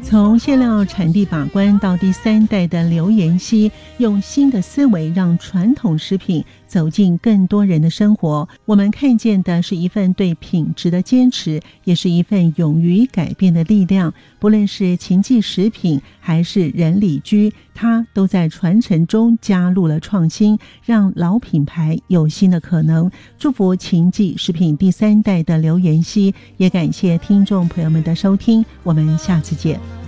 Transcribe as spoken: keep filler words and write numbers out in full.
从馅料产地把关到第三代的刘妍希，用新的思维让传统食品走进更多人的生活。我们看见的是一份对品质的坚持，也是一份勇于改变的力量。不论是秦记食品还是仁里居，它都在传承中加入了创新，让老品牌有新的可能。祝福秦记食品第三代的刘妍希，也感谢听众朋友们的收听，我们下次见。